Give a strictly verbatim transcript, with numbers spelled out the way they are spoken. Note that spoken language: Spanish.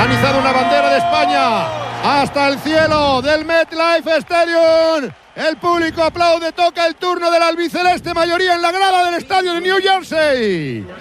Han izado una bandera de España hasta el cielo del MetLife Stadium. El público aplaude, toca el turno del albiceleste, mayoría en la grada del estadio de New Jersey.